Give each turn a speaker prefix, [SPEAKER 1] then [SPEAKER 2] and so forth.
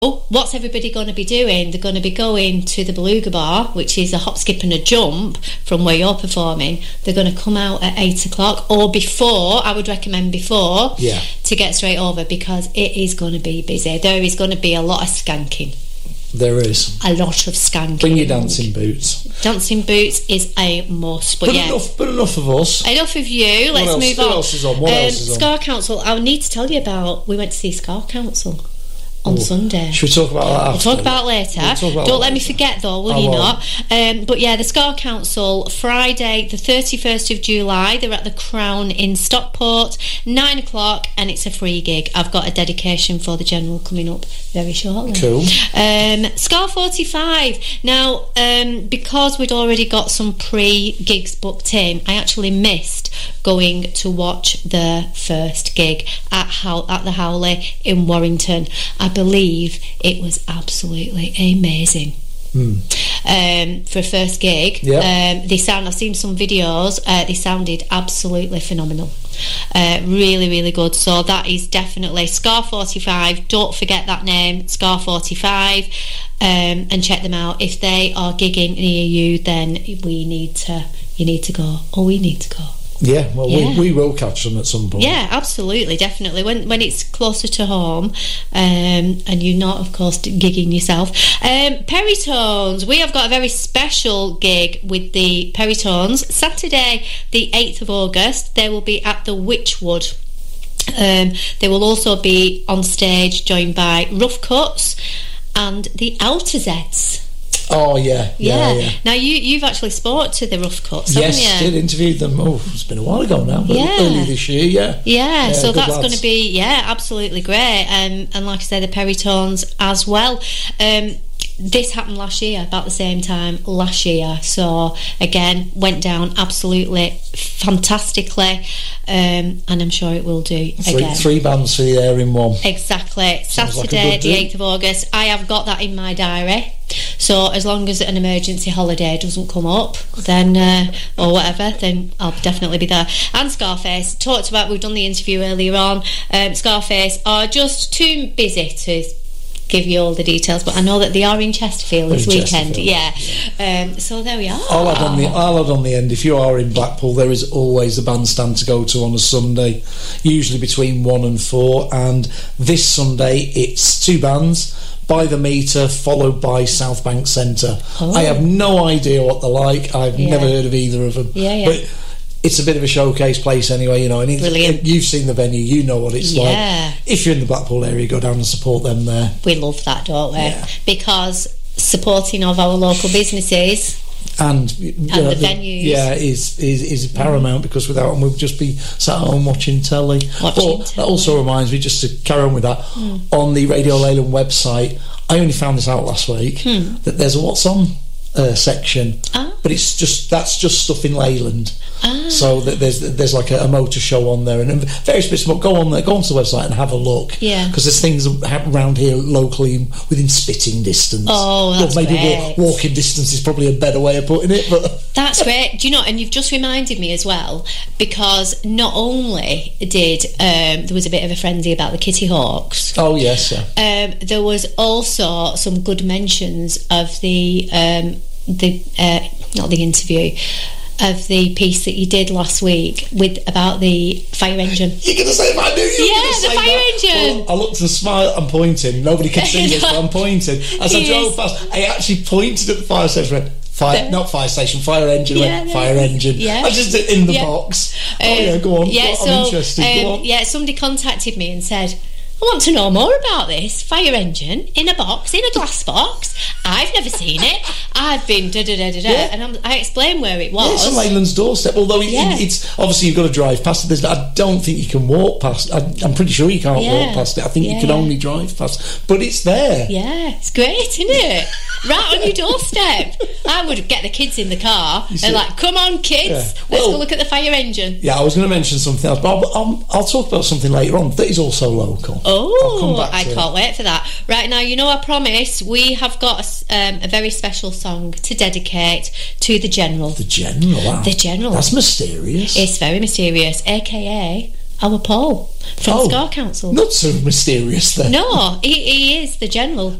[SPEAKER 1] what's everybody going to be doing? They're going to be going to the Beluga Bar, which is a hop, skip and a jump from where you're performing. They're going to come out at 8 o'clock or before. I would recommend before, to get straight over, because it is going to be busy. There is going to be a lot of skanking.
[SPEAKER 2] There is
[SPEAKER 1] a lot of skanking.
[SPEAKER 2] Bring your dancing boots.
[SPEAKER 1] Dancing boots is a must. But
[SPEAKER 2] enough of us.
[SPEAKER 1] Enough of you. Let's move on.
[SPEAKER 2] What else is on? What else is on?
[SPEAKER 1] Ska Council. I need to tell you about. We went to see Ska Council on Sunday.
[SPEAKER 2] Should we talk about that after?
[SPEAKER 1] We'll talk about it later. Don't let me forget though, will you not? But yeah, the Ska Council, Friday the 31st of July, they're at the Crown in Stockport, 9 o'clock, and it's a free gig. I've got a dedication for the General coming up very shortly.
[SPEAKER 2] Cool.
[SPEAKER 1] Ska 45. Now, because we'd already got some pre-gigs booked in, I actually missed going to watch the first gig at the Howley in Warrington. I believe it was absolutely amazing. For a first gig. I've seen some videos. They sounded absolutely phenomenal. Really, really good. So that is definitely Ska 45. Don't forget that name, Ska 45, and check them out. If they are gigging near you, then you need to go, or we need to go.
[SPEAKER 2] Yeah, well, we will catch them at some point.
[SPEAKER 1] Yeah, absolutely, definitely. When it's closer to home, and you're not, of course, gigging yourself. Peritones. We have got a very special gig with the Peritones. Saturday, the 8th of August, they will be at the Witchwood. They will also be on stage, joined by Rough Cuts and the Outer Zeds.
[SPEAKER 2] Oh yeah.
[SPEAKER 1] Now you've actually spoke to the Rough Cuts, haven't you?
[SPEAKER 2] Yes, did interview them. It's been a while ago now, but early this year. Yeah,
[SPEAKER 1] so that's going to be absolutely great. And like I said, the Peritones as well. This happened last year, about the same time last year. So again, went down absolutely fantastically, and I'm sure it will do again.
[SPEAKER 2] Three bands for the air in one.
[SPEAKER 1] Exactly. Saturday, the 8th of August. I have got that in my diary. So as long as an emergency holiday doesn't come up, then or whatever, then I'll definitely be there. And Scarface, we've done the interview earlier on. Scarface are just too busy to give you all the details, but I know that they are in Chesterfield this weekend. So there we are.
[SPEAKER 2] I'll add on the end, if you are in Blackpool, there is always a bandstand to go to on a Sunday, usually between 1 and 4, and this Sunday it's two bands, By the Meter followed by South Bank Centre. I have no idea what they're like. I've never heard of either of them. But it's a bit of a showcase place anyway, and you've seen the venue, you know what it's like. If you're in the Blackpool area, go down and support them there.
[SPEAKER 1] We love that, don't we? Because supporting of our local businesses
[SPEAKER 2] and
[SPEAKER 1] the venues
[SPEAKER 2] is paramount, because without them we'd just be sat at home watching telly. That also reminds me, just to carry on with that, on the Radio Leyland website, I only found this out last week, that there's a What's On section, but that's just stuff in Leyland. So that there's like a motor show on there and various bits. But go onto the website and have a look. Because there's things around here locally within spitting distance.
[SPEAKER 1] That's
[SPEAKER 2] maybe
[SPEAKER 1] great.
[SPEAKER 2] Walking distance is probably a better way of putting it. But
[SPEAKER 1] that's great. Do you know? And you've just reminded me as well, because not only did there was a bit of a frenzy about the Kitty Hawks.
[SPEAKER 2] Oh yes,
[SPEAKER 1] there was also some good mentions of the not the interview, of the piece that you did last week about the fire engine.
[SPEAKER 2] You're going to say that, I knew you were going to say
[SPEAKER 1] the fire engine.
[SPEAKER 2] Well, I looked and smiled and pointing. Nobody can see this, but I'm pointing. As I drove past, I actually pointed at the fire station. Not fire station, fire engine. Fire engine. I just did it in the box. Go on. I'm interested. Go on.
[SPEAKER 1] Somebody contacted me and said, I want to know more about this fire engine in a glass box. I've never seen it. I've been and I explained where it was.
[SPEAKER 2] Yeah, it's on Leyland's doorstep. Although it's obviously you've got to drive past it. I don't think you can walk past. I'm pretty sure you can't walk past it. I think you can only drive past. But it's there.
[SPEAKER 1] Yeah, it's great, isn't it? Right on your doorstep. I would get the kids in the car and like, come on, kids, let's go look at the fire engine.
[SPEAKER 2] Yeah, I was going to mention something else, but I'll talk about something later on that is also local.
[SPEAKER 1] I can't wait for that. Right now, I promise we have got a very special song to dedicate to the General.
[SPEAKER 2] The General? Wow.
[SPEAKER 1] The General.
[SPEAKER 2] That's mysterious.
[SPEAKER 1] It's very mysterious, a.k.a. our Paul from Scar Council.
[SPEAKER 2] Not so mysterious then.
[SPEAKER 1] No, he is the general.